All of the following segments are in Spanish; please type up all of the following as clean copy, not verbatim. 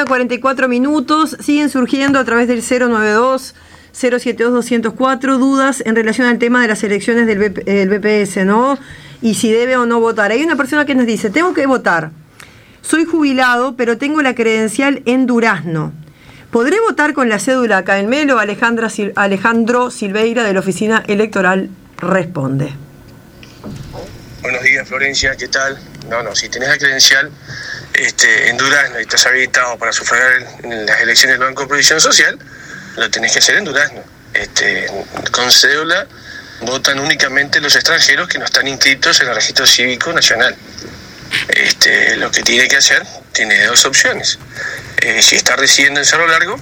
mañana, 44 minutos. Siguen surgiendo a través del 092-072-204 dudas en relación al tema de las elecciones del BPS, ¿no? Y si debe o no votar. Hay una persona que nos dice, tengo que votar. Soy jubilado, pero tengo la credencial en Durazno. ¿Podré votar con la cédula acá en Melo? Alejandro Silveira, de la Oficina Electoral, responde. Buenos días, Florencia, ¿qué tal? No, si tenés la credencial en Durazno y estás habilitado para sufragar en las elecciones del Banco de Previsión Social, lo tenés que hacer en Durazno. Con cédula votan únicamente los extranjeros que no están inscritos en el Registro Cívico Nacional. Lo que tiene que hacer, tiene dos opciones. Si está residiendo en Cerro Largo,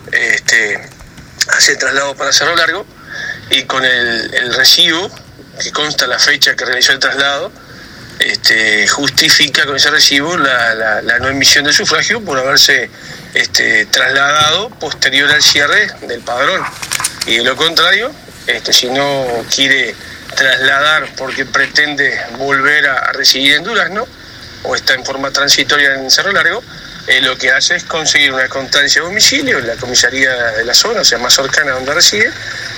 hace el traslado para Cerro Largo y con el recibo que consta la fecha que realizó el traslado, justifica con ese recibo la no emisión del sufragio por haberse trasladado posterior al cierre del padrón. Y de lo contrario, si no quiere trasladar porque pretende volver a residir en Durazno o está en forma transitoria en Cerro Largo, lo que hace es conseguir una constancia de domicilio en la comisaría de la zona, o sea, más cercana a donde reside,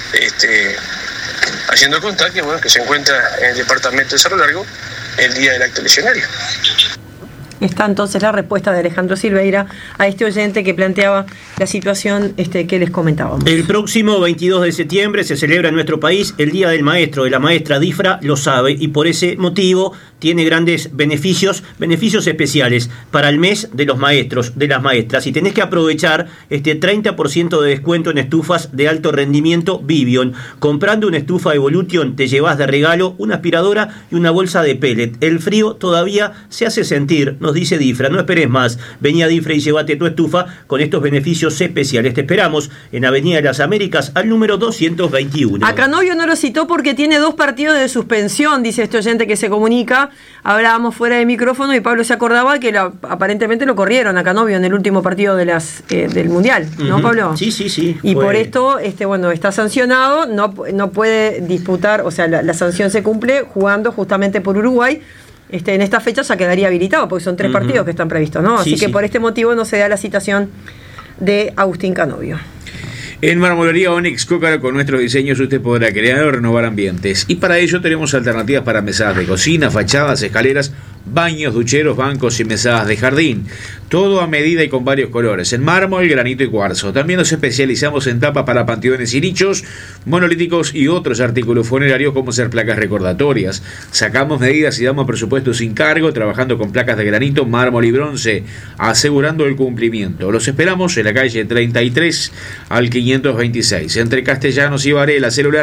haciendo constar que se encuentra en el departamento de Cerro Largo el día del acto eleccionario. Está entonces la respuesta de Alejandro Silveira a este oyente que planteaba la situación que les comentábamos. El próximo 22 de septiembre se celebra en nuestro país el Día del Maestro, de la maestra DIFRA lo sabe, y por ese motivo tiene grandes beneficios especiales para el mes de los maestros, de las maestras, y tenés que aprovechar 30% de descuento en estufas de alto rendimiento Vivion. Comprando una estufa Evolution te llevas de regalo una aspiradora y una bolsa de pellet. El frío todavía se hace sentir, nos dice DIFRA. No esperes más, vení a DIFRA y llévate tu estufa con estos beneficios especiales. Te esperamos en Avenida de las Américas al número 221. A Canovio no lo citó porque tiene 2 partidos de suspensión, dice este oyente que se comunica. Hablábamos fuera de micrófono y Pablo se acordaba que aparentemente lo corrieron a Canovio en el último partido de del Mundial, ¿no, Pablo? Sí. Y por esto, está sancionado, no puede disputar, o sea, la sanción se cumple jugando justamente por Uruguay. En esta fecha ya quedaría habilitado porque son 3 partidos que están previstos, ¿no? Así que por este motivo no se da la citación de Agustín Canovio. En Marmolería Onyx Cócaro, con nuestros diseños usted podrá crear o renovar ambientes. Y para ello tenemos alternativas para mesadas de cocina, fachadas, escaleras, baños, ducheros, bancos y mesadas de jardín. Todo a medida y con varios colores, en mármol, granito y cuarzo. También nos especializamos en tapas para panteones y nichos, monolíticos y otros artículos funerarios como ser placas recordatorias. Sacamos medidas y damos presupuesto sin cargo, trabajando con placas de granito, mármol y bronce, asegurando el cumplimiento. Los esperamos en la calle 33 al 526, entre Castellanos y Varela, celular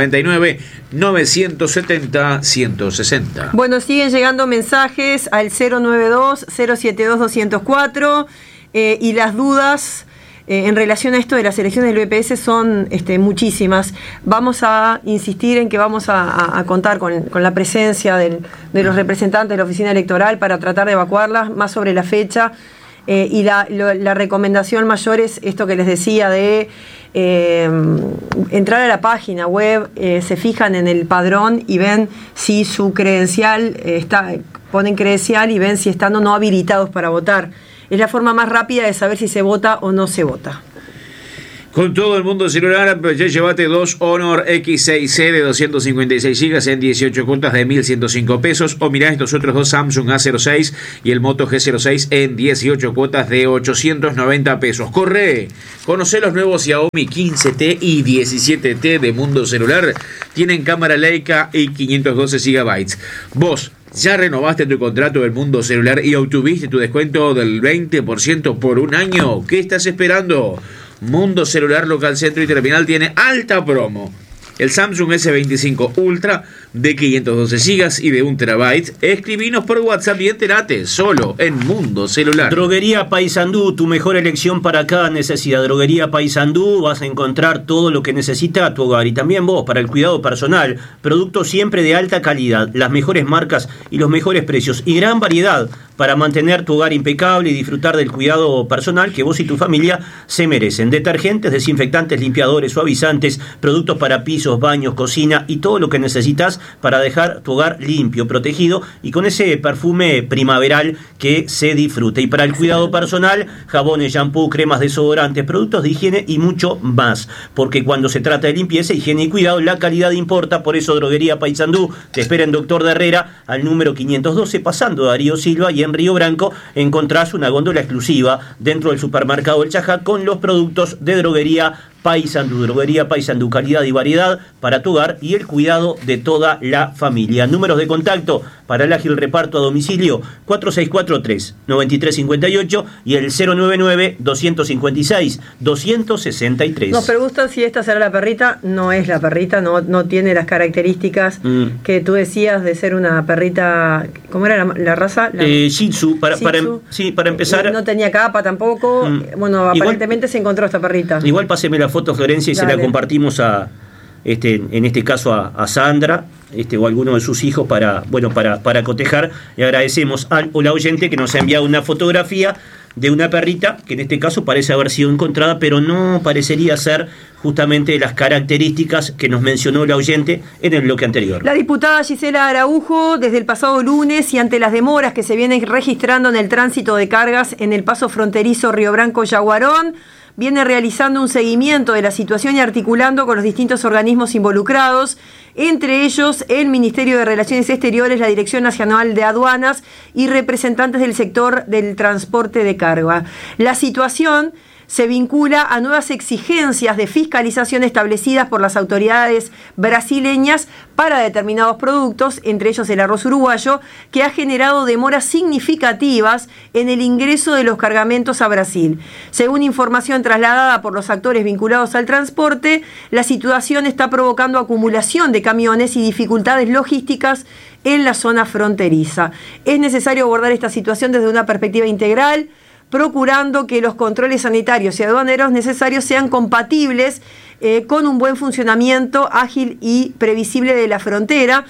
099-970-160. Bueno, siguen llegando mensajes al 092-072-204 y las dudas en relación a esto de las elecciones del BPS son muchísimas. Vamos a insistir en que vamos a contar con la presencia de los representantes de la oficina electoral para tratar de evacuarlas, más sobre la fecha. Y la recomendación mayor es esto que les decía de entrar a la página web, se fijan en el padrón y ven si su credencial ponen credencial y ven si están o no habilitados para votar. Es la forma más rápida de saber si se vota o no se vota. Con todo el mundo celular, ya llévate 2 Honor X6C de 256 GB en 18 cuotas de 1.105 pesos. O mirá estos otros 2 Samsung A06 y el Moto G06 en 18 cuotas de 890 pesos. ¡Corre! Conocé los nuevos Xiaomi 15T y 17T de Mundo Celular. Tienen cámara Leica y 512 GB. Vos ¿ya renovaste tu contrato del Mundo Celular y obtuviste tu descuento del 20% por un año? ¿Qué estás esperando? Mundo Celular Local Centro y Terminal tiene alta promo. El Samsung S25 Ultra de 512 GB y de 1 TB. Escribinos por WhatsApp y enterate, solo en Mundo Celular. Droguería Paysandú, tu mejor elección para cada necesidad. Droguería Paysandú, vas a encontrar todo lo que necesita tu hogar y también vos para el cuidado personal. Productos siempre de alta calidad, las mejores marcas y los mejores precios y gran variedad para mantener tu hogar impecable y disfrutar del cuidado personal que vos y tu familia se merecen. Detergentes, desinfectantes, limpiadores, suavizantes, productos para pisos, baños, cocina y todo lo que necesitas para dejar tu hogar limpio, protegido y con ese perfume primaveral que se disfrute. Y para el cuidado personal, jabones, shampoo, cremas, desodorantes, productos de higiene y mucho más. Porque cuando se trata de limpieza, higiene y cuidado, la calidad importa. Por eso Droguería Paysandú te espera en Doctor de Herrera al número 512, pasando Darío Silva, y en Río Branco encontrás una góndola exclusiva dentro del supermercado El Chajá con los productos de Droguería Paysandú. Droguería Paysandú, calidad y variedad para tu hogar y el cuidado de toda la familia. Números de contacto para el ágil reparto a domicilio 4643-9358 y el 099-256-263. Nos preguntan si esta será la perrita. No es la perrita, no tiene las características que tú decías de ser una perrita. ¿Cómo era la raza? Shih Tzu, para empezar. No tenía capa tampoco. Bueno, aparentemente se encontró esta perrita. Igual páseme la foto, Florencia, y Dale. se la compartimos en este caso a Sandra, o a alguno de sus hijos para cotejar. Y agradecemos a la oyente que nos ha enviado una fotografía de una perrita que en este caso parece haber sido encontrada, pero no parecería ser justamente las características que nos mencionó la oyente en el bloque anterior. La diputada Gisela Araujo, desde el pasado lunes y ante las demoras que se vienen registrando en el tránsito de cargas en el paso fronterizo Río Branco-Yaguarón, viene realizando un seguimiento de la situación y articulando con los distintos organismos involucrados, entre ellos el Ministerio de Relaciones Exteriores, la Dirección Nacional de Aduanas y representantes del sector del transporte de carga. La situación se vincula a nuevas exigencias de fiscalización establecidas por las autoridades brasileñas para determinados productos, entre ellos el arroz uruguayo, que ha generado demoras significativas en el ingreso de los cargamentos a Brasil. Según información trasladada por los actores vinculados al transporte, la situación está provocando acumulación de camiones y dificultades logísticas en la zona fronteriza. Es necesario abordar esta situación desde una perspectiva integral, procurando que los controles sanitarios y aduaneros necesarios sean compatibles con un buen funcionamiento ágil y previsible de la frontera,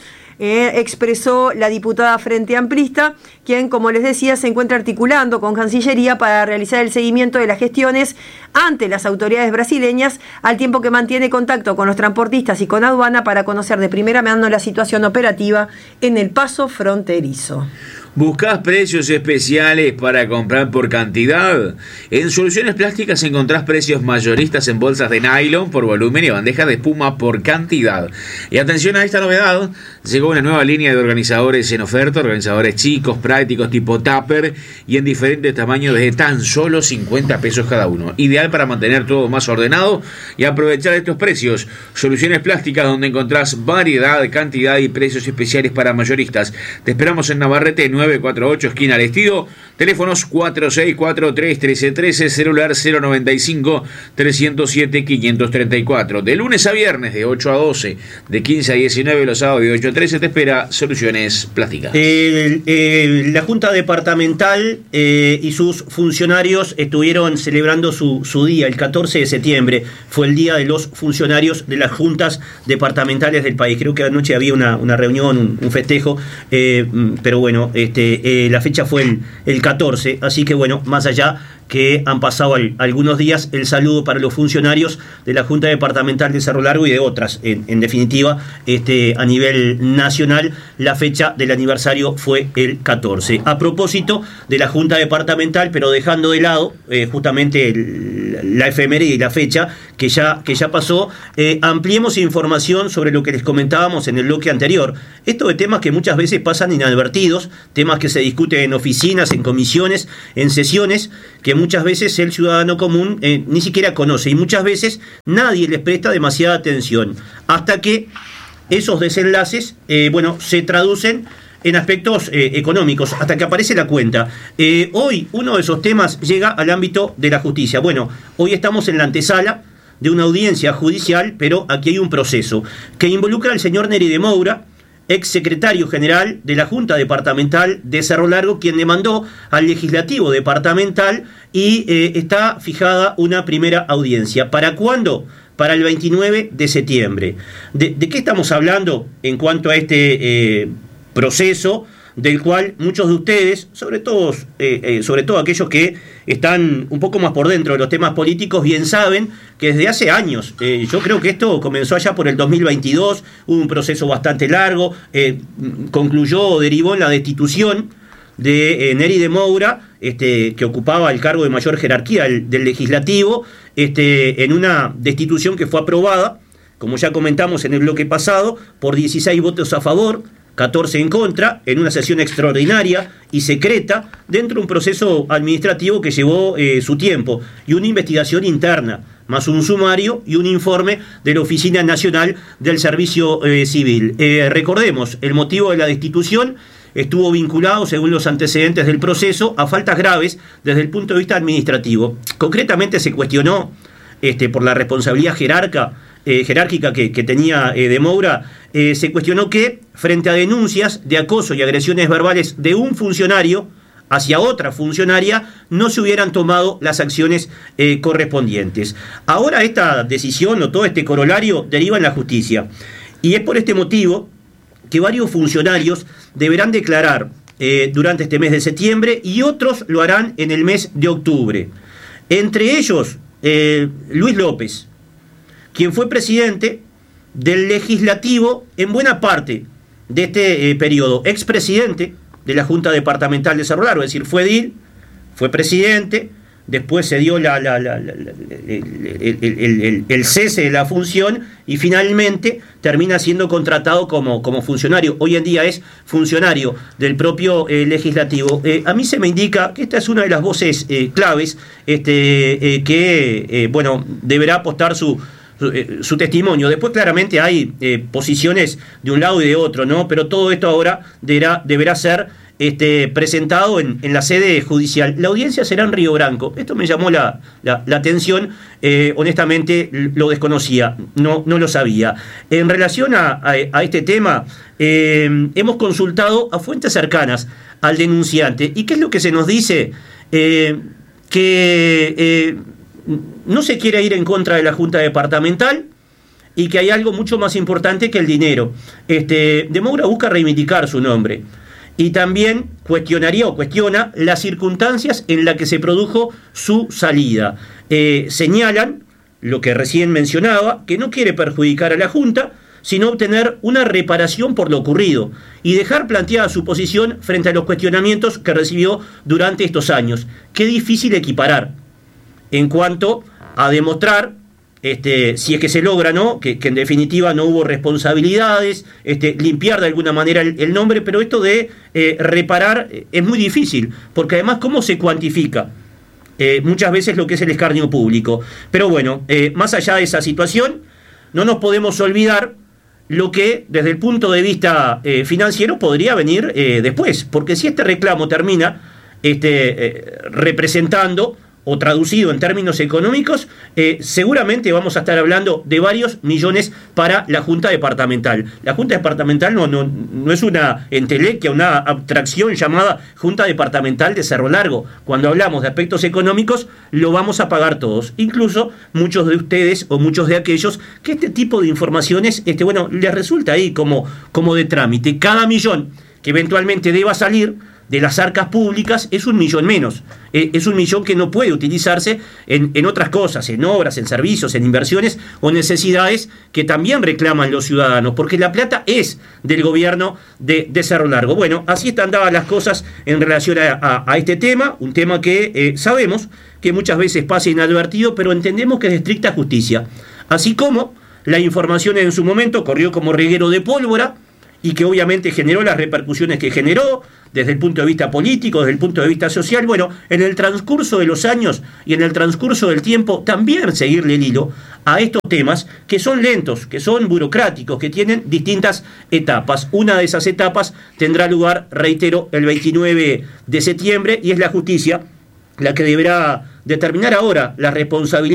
expresó la diputada Frente Amplista, quien, como les decía, se encuentra articulando con Cancillería para realizar el seguimiento de las gestiones ante las autoridades brasileñas, al tiempo que mantiene contacto con los transportistas y con aduana para conocer de primera mano la situación operativa en el paso fronterizo. ¿Buscás precios especiales para comprar por cantidad? En Soluciones Plásticas encontrás precios mayoristas en bolsas de nylon por volumen y bandejas de espuma por cantidad. Y atención a esta novedad, llegó una nueva línea de organizadores en oferta, organizadores chicos, prácticos, tipo tupper y en diferentes tamaños de tan solo 50 pesos cada uno. Ideal para mantener todo más ordenado y aprovechar estos precios. Soluciones Plásticas, donde encontrás variedad, cantidad y precios especiales para mayoristas. Te esperamos en Navarrete 948, esquina al Estido. Teléfonos 4643-1313, celular 095-307-534. De lunes a viernes de 8 a 12, de 15 a 19, los sábados de 8 a 13, te espera Soluciones Plásticas. La Junta Departamental y sus funcionarios estuvieron celebrando su día, el 14 de septiembre. Fue el día de los funcionarios de las juntas departamentales del país. Creo que anoche había una reunión, un festejo, pero bueno, la fecha fue el 14, así que bueno, más allá que han pasado algunos días, el saludo para los funcionarios de la Junta Departamental de Cerro Largo y de otras. En definitiva, a nivel nacional, la fecha del aniversario fue el 14. A propósito de la Junta Departamental, pero dejando de lado justamente la efeméride y la fecha que ya pasó, ampliemos información sobre lo que les comentábamos en el bloque anterior. Esto de temas que muchas veces pasan inadvertidos, temas que se discuten en oficinas, en comisiones, en sesiones, que muchas veces el ciudadano común ni siquiera conoce y muchas veces nadie les presta demasiada atención, hasta que esos desenlaces se traducen en aspectos económicos, hasta que aparece la cuenta. Hoy uno de esos temas llega al ámbito de la justicia. Bueno, hoy estamos en la antesala de una audiencia judicial, pero aquí hay un proceso que involucra al señor Neri de Moura, ex secretario general de la Junta Departamental de Cerro Largo, quien demandó al Legislativo Departamental y está fijada una primera audiencia. ¿Para cuándo? Para el 29 de septiembre. ¿De qué estamos hablando en cuanto a este proceso? del cual muchos de ustedes, sobre todo aquellos que están un poco más por dentro de los temas políticos, bien saben que desde hace años, yo creo que esto comenzó allá por el 2022, hubo un proceso bastante largo, concluyó o derivó en la destitución de Nery de Moura, que ocupaba el cargo de mayor jerarquía del legislativo, en una destitución que fue aprobada, como ya comentamos en el bloque pasado, por 16 votos a favor, 14 en contra, en una sesión extraordinaria y secreta, dentro de un proceso administrativo que llevó su tiempo, y una investigación interna, más un sumario y un informe de la Oficina Nacional del Servicio Civil. Recordemos, el motivo de la destitución estuvo vinculado, según los antecedentes del proceso, a faltas graves desde el punto de vista administrativo. Concretamente se cuestionó por la responsabilidad jerárquica que tenía de Moura, se cuestionó que, frente a denuncias de acoso y agresiones verbales de un funcionario hacia otra funcionaria, no se hubieran tomado las acciones correspondientes. Ahora esta decisión o todo este corolario deriva en la justicia. Y es por este motivo que varios funcionarios deberán declarar durante este mes de septiembre y otros lo harán en el mes de octubre. Entre ellos, Luis López, quien fue presidente del legislativo en buena parte de este periodo, expresidente de la Junta Departamental de Cerro Largo, es decir, fue edil, fue presidente, después se dio el cese de la función y finalmente termina siendo contratado como funcionario. Hoy en día es funcionario del propio legislativo. A mí se me indica que esta es una de las voces claves que deberá apostar su testimonio. Después claramente hay posiciones de un lado y de otro, ¿no? Pero todo esto ahora deberá ser presentado en la sede judicial. La audiencia será en Río Branco. Esto me llamó la atención, honestamente lo desconocía, no lo sabía. En relación a este tema, hemos consultado a fuentes cercanas al denunciante. ¿Y qué es lo que se nos dice? Que no se quiere ir en contra de la Junta Departamental y que hay algo mucho más importante que el dinero. De Moura busca reivindicar su nombre. Y también cuestiona las circunstancias en las que se produjo su salida. Señalan, lo que recién mencionaba, que no quiere perjudicar a la Junta, sino obtener una reparación por lo ocurrido y dejar planteada su posición frente a los cuestionamientos que recibió durante estos años. Qué difícil equiparar en cuanto a demostrar si es que se logra, ¿no? Que en definitiva no hubo responsabilidades, limpiar de alguna manera el nombre, pero esto de reparar es muy difícil, porque además ¿cómo se cuantifica? Muchas veces lo que es el escarnio público. Pero bueno, más allá de esa situación, no nos podemos olvidar lo que desde el punto de vista financiero podría venir después, porque si este reclamo termina representando o traducido en términos económicos, seguramente vamos a estar hablando de varios millones para la Junta Departamental. La Junta Departamental no es una entelequia, una abstracción llamada Junta Departamental de Cerro Largo. Cuando hablamos de aspectos económicos, lo vamos a pagar todos, incluso muchos de ustedes o muchos de aquellos que este tipo de informaciones les resulta ahí como de trámite. Cada millón que eventualmente deba salir de las arcas públicas es un millón menos, es un millón que no puede utilizarse en otras cosas, en obras, en servicios, en inversiones o necesidades que también reclaman los ciudadanos, porque la plata es del gobierno de Cerro Largo. Bueno, así están dadas las cosas en relación a este tema, un tema que sabemos que muchas veces pasa inadvertido, pero entendemos que es de estricta justicia, así como la información en su momento corrió como reguero de pólvora y que obviamente generó las repercusiones que generó desde el punto de vista político, desde el punto de vista social. Bueno, en el transcurso de los años y en el transcurso del tiempo también seguirle el hilo a estos temas que son lentos, que son burocráticos, que tienen distintas etapas. Una de esas etapas tendrá lugar, reitero, el 29 de septiembre y es la justicia la que deberá determinar ahora la responsabilidad